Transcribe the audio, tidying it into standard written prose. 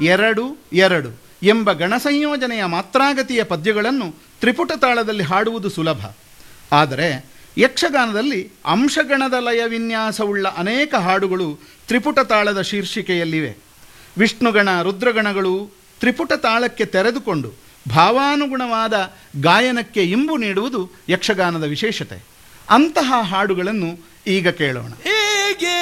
ಎರಡು ಎರಡು ಎಂಬ ಗಣಸಂಯೋಜನೆಯ ಮಾತ್ರಾಗತಿಯ ಪದ್ಯಗಳನ್ನು ತ್ರಿಪುಟ ತಾಳದಲ್ಲಿ ಹಾಡುವುದು ಸುಲಭ. ಆದರೆ ಯಕ್ಷಗಾನದಲ್ಲಿ ಅಂಶಗಣದ ಲಯ ವಿನ್ಯಾಸವುಳ್ಳ ಅನೇಕ ಹಾಡುಗಳು ತ್ರಿಪುಟ ತಾಳದ ಶೀರ್ಷಿಕೆಯಲ್ಲಿವೆ. ವಿಷ್ಣುಗಣ ರುದ್ರಗಣಗಳು ತ್ರಿಪುಟ ತಾಳಕ್ಕೆ ತೆರೆದುಕೊಂಡು ಭಾವಾನುಗುಣವಾದ ಗಾಯನಕ್ಕೆ ಇಂಬು ನೀಡುವುದು ಯಕ್ಷಗಾನದ ವಿಶೇಷತೆ. ಅಂತಹ ಹಾಡುಗಳನ್ನು ಈಗ ಕೇಳೋಣ.